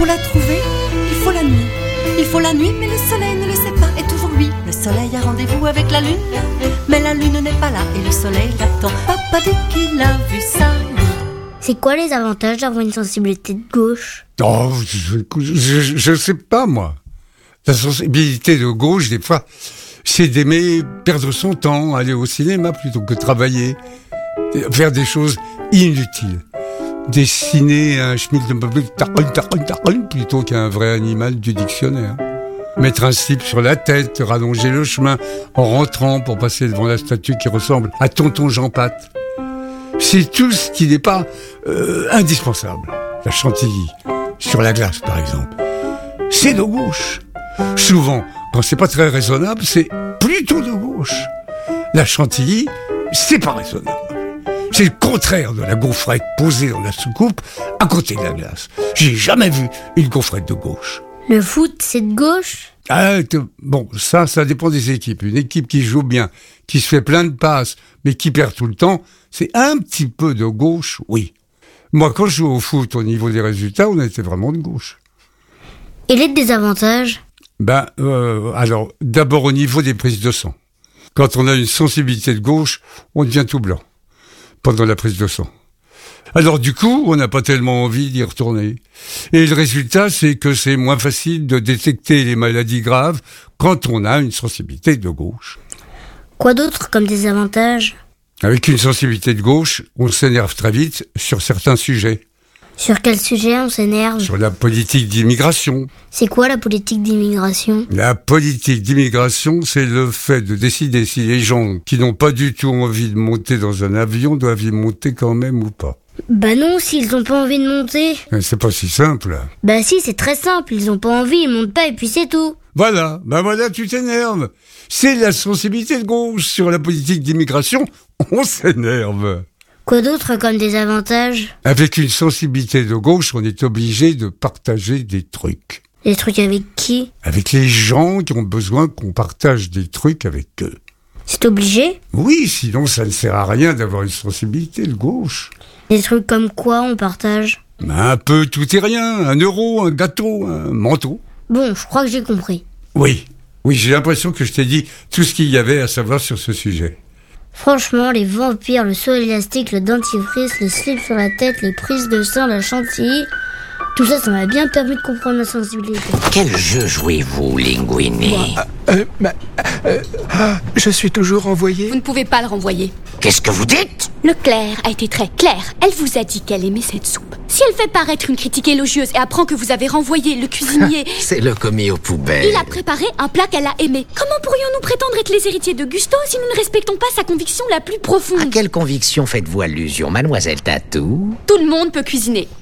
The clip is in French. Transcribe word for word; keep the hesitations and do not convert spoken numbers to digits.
Pour la trouver, il faut la nuit. Il faut la nuit, mais le soleil ne le sait pas. Et toujours lui, le soleil a rendez-vous avec la lune. Mais la lune n'est pas là et le soleil l'attend. Papa dit qu'il a vu ça, oui. C'est quoi les avantages d'avoir une sensibilité de gauche ? Oh, je, je, je sais pas, moi. La sensibilité de gauche, des fois, c'est d'aimer perdre son temps, aller au cinéma plutôt que travailler, faire des choses inutiles. Dessiner un schmilblick plutôt qu'un vrai animal du dictionnaire. Mettre un slip sur la tête, rallonger le chemin en rentrant pour passer devant la statue qui ressemble à Tonton Jean Patte. C'est tout ce qui n'est pas euh, indispensable. La chantilly, sur la glace par exemple. C'est de gauche. Souvent, quand c'est pas très raisonnable, c'est plutôt de gauche. La chantilly, c'est pas raisonnable. C'est le contraire de la gaufrette posée dans la soucoupe à côté de la glace. J'ai jamais vu une gaufrette de gauche. Le foot, c'est de gauche ? Ah, bon, ça, ça dépend des équipes. Une équipe qui joue bien, qui se fait plein de passes, mais qui perd tout le temps, c'est un petit peu de gauche, oui. Moi, quand je joue au foot, au niveau des résultats, on était vraiment de gauche. Et les désavantages ? Ben, euh, alors, d'abord au niveau des prises de sang. Quand on a une sensibilité de gauche, on devient tout blanc pendant la prise de sang. Alors du coup, on n'a pas tellement envie d'y retourner. Et le résultat, c'est que c'est moins facile de détecter les maladies graves quand on a une sensibilité de gauche. Quoi d'autre comme désavantage ? Avec une sensibilité de gauche, on s'énerve très vite sur certains sujets. Sur quel sujet on s'énerve ? Sur la politique d'immigration. C'est quoi la politique d'immigration ? La politique d'immigration, c'est le fait de décider si les gens qui n'ont pas du tout envie de monter dans un avion doivent y monter quand même ou pas. Bah non, s'ils ont pas envie de monter. C'est pas si simple. Bah si, c'est très simple, ils ont pas envie, ils montent pas et puis c'est tout. Voilà, bah voilà, tu t'énerves. C'est la sensibilité de gauche sur la politique d'immigration, on s'énerve. Quoi d'autre comme désavantage ? Avec une sensibilité de gauche, on est obligé de partager des trucs. Des trucs avec qui ? Avec les gens qui ont besoin qu'on partage des trucs avec eux. C'est obligé ? Oui, sinon ça ne sert à rien d'avoir une sensibilité de gauche. Des trucs comme quoi on partage ? Un peu tout et rien, un euro, un gâteau, un manteau. Bon, je crois que j'ai compris. Oui, oui, j'ai l'impression que je t'ai dit tout ce qu'il y avait à savoir sur ce sujet. Franchement, les vampires, le saut élastique, le dentifrice, le slip sur la tête, les prises de sang, la chantilly... Tout ça, ça m'a bien permis de comprendre la sensibilité. Quel jeu jouez-vous, Linguini ? euh, euh, bah, euh, Je suis toujours envoyé. Vous ne pouvez pas le renvoyer. Qu'est-ce que vous dites ? Leclerc a été très claire. Elle vous a dit qu'elle aimait cette soupe. Si elle fait paraître une critique élogieuse et apprend que vous avez renvoyé le cuisinier... C'est le commis aux poubelles. Il a préparé un plat qu'elle a aimé. Comment pourrions-nous prétendre être les héritiers de Gusto si nous ne respectons pas sa conviction la plus profonde ? À quelle conviction faites-vous allusion, mademoiselle Tatou ? Tout le monde peut cuisiner.